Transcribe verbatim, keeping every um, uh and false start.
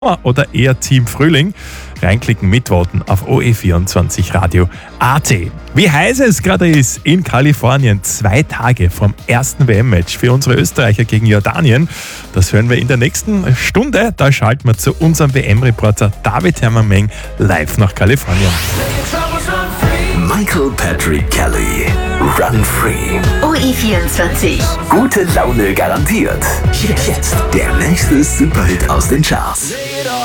oder eher Team Frühling? Reinklicken, mitvoten auf O E vierundzwanzig Radio A T. Wie heiß es gerade ist in Kalifornien, zwei Tage vom ersten W M-Match für unsere Österreicher gegen Jordanien. Das hören wir in der nächsten Stunde. Da schalten wir zu unserem W M-Reporter David Herrmann-Meng live nach Kalifornien. Michael Patrick Kelly, Run Free. O E vierundzwanzig. Gute Laune garantiert. Jetzt der nächste Superhit aus den Charts.